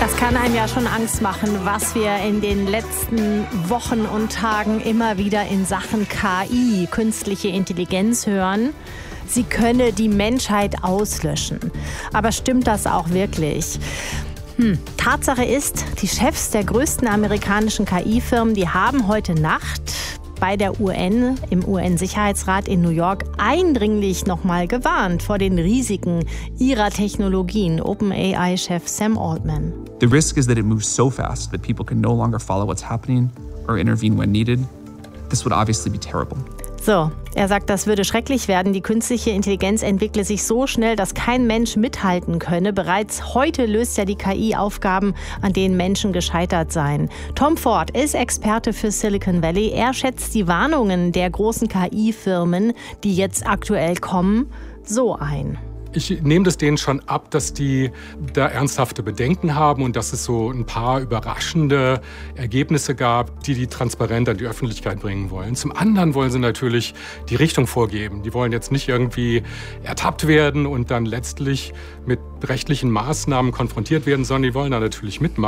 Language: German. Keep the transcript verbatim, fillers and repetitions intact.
Das kann einem ja schon Angst machen, was wir in den letzten Wochen und Tagen immer wieder in Sachen K I, künstliche Intelligenz, hören. Sie könne die Menschheit auslöschen. Aber stimmt das auch wirklich? Hm. Tatsache ist, die Chefs der größten amerikanischen K I-Firmen, die haben heute Nacht bei der U N, im U N-Sicherheitsrat in New York, eindringlich nochmal gewarnt vor den Risiken ihrer Technologien. OpenAI-Chef Sam Altman. The risk is that it moves so fast that people can no longer follow what's happening or intervene when needed. This would obviously be terrible. So, er sagt, das würde schrecklich werden. Die künstliche Intelligenz entwickle sich so schnell, dass kein Mensch mithalten könne. Bereits heute löst ja die K I Aufgaben, an denen Menschen gescheitert seien. Tom Ford ist Experte für Silicon Valley. Er schätzt die Warnungen der großen K I-Firmen, die jetzt aktuell kommen, so ein. Ich nehme das denen schon ab, dass die da ernsthafte Bedenken haben und dass es so ein paar überraschende Ergebnisse gab, die die transparent an die Öffentlichkeit bringen wollen. Zum anderen wollen sie natürlich die Richtung vorgeben. Die wollen jetzt nicht irgendwie ertappt werden und dann letztlich mit rechtlichen Maßnahmen konfrontiert werden, sondern die wollen da natürlich mitmachen.